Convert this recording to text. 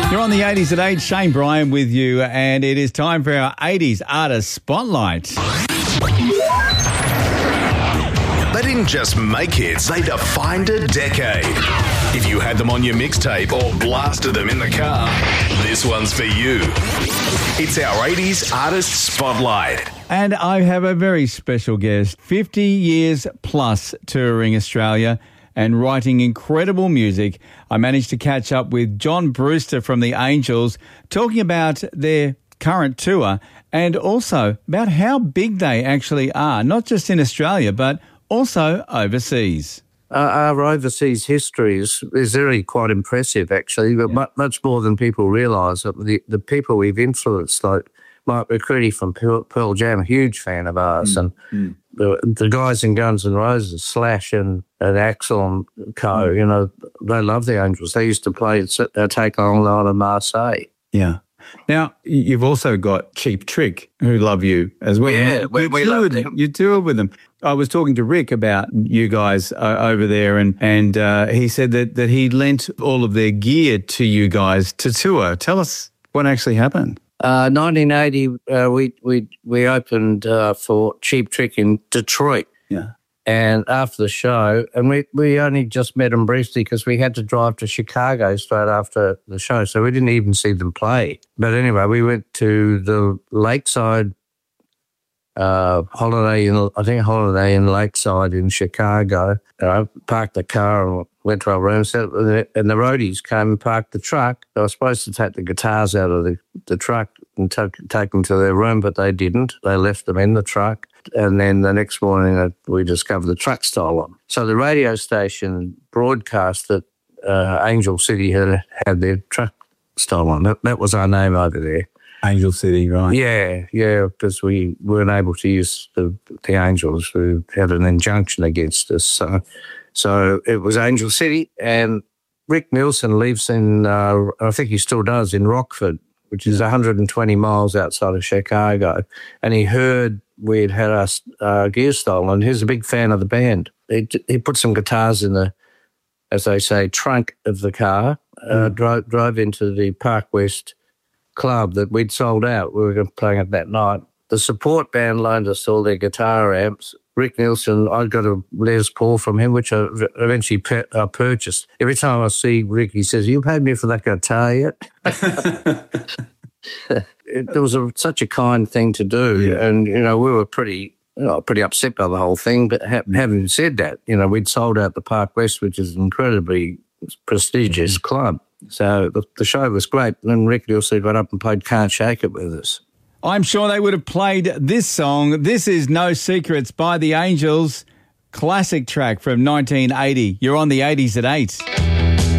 You're on the 80s at 8, Shane Bryan with you, and it is time for our 80s Artist Spotlight. They didn't just make hits, they defined a decade. If you had them on your mixtape or blasted them in the car, this one's for you. It's our 80s Artist Spotlight. And I have a very special guest, 50 years plus touring Australia and writing incredible music. I managed to catch up with John Brewster from the Angels, talking about their current tour and also about how big they actually are, not just in Australia, but also overseas. Our overseas history is really quite impressive, actually, but much more than people realise. The people we've influenced, like Mike McCready from Pearl Jam, a huge fan of ours, and the guys in Guns N' Roses, Slash and Axl and Co., you know, they love the Angels. They used to play Take On Line in Marseille. Yeah. Now, you've also got Cheap Trick, who love you as well. Yeah, we love them. You toured with them. I was talking to Rick about you guys over there, and he said that he lent all of their gear to you guys to tour. Tell us what actually happened. 1980, we opened for Cheap Trick in Detroit. Yeah. And after the show, and we only just met them briefly because we had to drive to Chicago straight after the show, so we didn't even see them play. But anyway, we went to the Lakeside Holiday in Lakeside in Chicago. I parked the car and went to our room, and the roadies came and parked the truck. I was supposed to take the guitars out of the truck and take them to their room, but they didn't. They left them in the truck. And then the next morning, we discovered the truck stolen. So the radio station broadcast that Angel City had their truck stolen. That was our name over there. Angel City, right? Yeah, because we weren't able to use the Angels, who had an injunction against us. So it was Angel City, and Rick Nielsen lives in, I think he still does, in Rockford, which is 120 miles outside of Chicago. And he heard we'd had our gear stolen. He was a big fan of the band. He put some guitars in the, as they say, trunk of the car, drove into the Park West club that we'd sold out. We were playing it that night. The support band loaned us all their guitar amps. Rick Nielsen, I got a Les Paul from him, which I eventually purchased. Every time I see Rick, he says, "You paid me for that guitar yet?" It was such a kind thing to do, and we were pretty upset by the whole thing. But having said that, we'd sold out the Park West, which is an incredibly prestigious club. So the show was great. And then Rick Nielsen got up and played "Can't Shake It" with us. I'm sure they would have played this song. This is No Secrets by the Angels, classic track from 1980. You're on the 80s at 8.